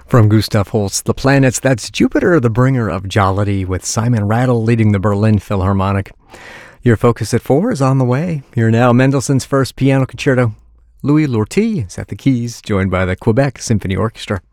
From Gustav Holst, The Planets, that's Jupiter, the bringer of jollity, with Simon Rattle leading the Berlin Philharmonic. Your Focus at 4 is on the way. Here now, Mendelssohn's First Piano Concerto. Louis Lortie is at the keys, joined by the Quebec Symphony Orchestra.